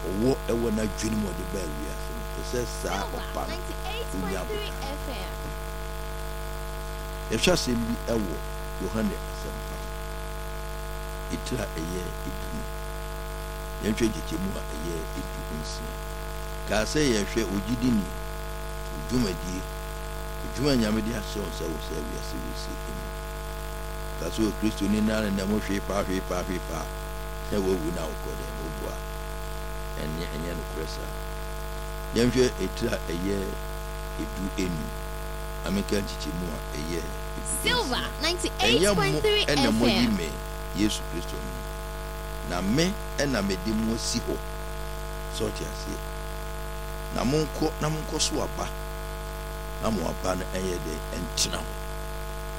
ɔwɔ ɛwɔ na dwene mu ɔde baa wiase no sɛ saa ɔpa no onya abotan yɛhwɛ asɛm bi ɛwɔ Yohane asɛmpa ɛtiri a ɛyɛ edum yɛhwɛ nkyɛkyɛmu a ɛyɛ nsia kaa sɛ yɛhwɛ ogyidini odwumadie odwuma nyame de ahyɛ wo sɛ wo sɛ wiase wɛsi mu kaa sɛ Kristo ni na ne mo hwee paa sɛ wawu na wokɔ dɛ wobua ɛnyɛ nokorɛ saa yɛhwɛ ɛtiri a ɛyɛ edu enu ameka nkyɛkyɛmu a ɛyɛ Silver 98.3 ɛna mo yi FM. me Yesu Kristo no na me ɛna mede mo si hɔ sɛ ɔte aseɛ na monkɔ so aba na mo aba no ɛyɛ dɛ ɛntena ho